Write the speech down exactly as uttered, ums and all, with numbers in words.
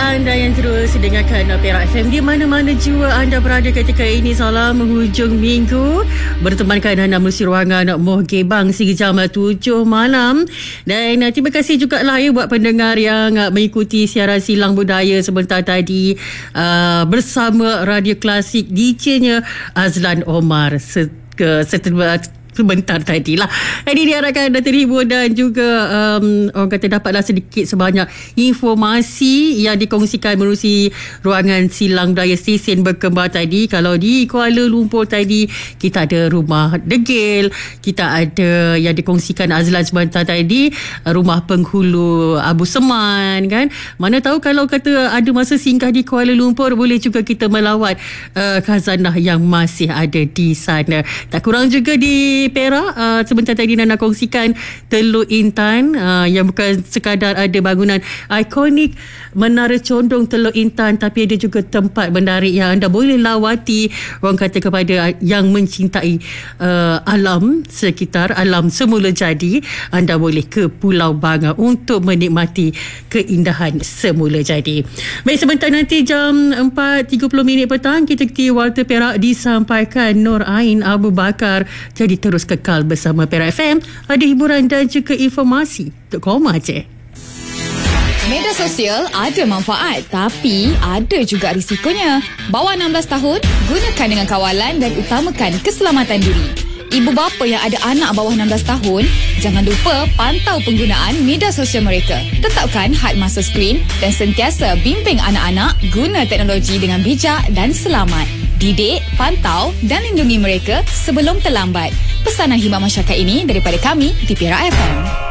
Anda yang terus dengarkan Perak F M di mana-mana jua anda berada ketika ini. Salam hujung minggu, bertemankan anda melalui ruangan Moh Gebang sehingga jam tujuh malam. Dan uh, terima kasih juga lah ya buat pendengar yang uh, mengikuti siaran Silang Budaya sebentar tadi uh, bersama Radio Klasik D J-nya Azlan Omar se- ke setelah sebentar tadi lah. Jadi diharapkan anda terhibur dan juga um, orang kata dapatlah sedikit sebanyak informasi yang dikongsikan melalui ruangan Silang Budaya Stesen Berkembang tadi. Kalau di Kuala Lumpur tadi kita ada rumah degil, kita ada yang dikongsikan Azlan sebentar tadi, rumah penghulu Abu Seman kan. Mana tahu kalau kata ada masa singgah di Kuala Lumpur, boleh juga kita melawat uh, khazanah yang masih ada di sana. Tak kurang juga di Perak, uh, sebentar tadi Nana kongsikan Teluk Intan uh, yang bukan sekadar ada bangunan ikonik Menara Condong Teluk Intan, tapi ada juga tempat menarik yang anda boleh lawati, orang kata kepada yang mencintai uh, alam sekitar, alam semula jadi. Anda boleh ke Pulau Banga untuk menikmati keindahan semula jadi. Baik, sebentar nanti jam empat tiga puluh minit petang kita ke Warta Perak disampaikan Nur Ain Abu Bakar. Jadi terus kekal bersama Perak F M. Ada hiburan dan juga informasi untuk koma je. Media sosial ada manfaat, tapi ada juga risikonya. Bawah enam belas tahun, gunakan dengan kawalan dan utamakan keselamatan diri. Ibu bapa yang ada anak bawah enam belas tahun, jangan lupa pantau penggunaan media sosial mereka. Tetapkan had masa skrin dan sentiasa bimbing anak-anak guna teknologi dengan bijak dan selamat. Didik, pantau dan lindungi mereka sebelum terlambat. Pesanan khidmat masyarakat ini daripada kami di Perak F M.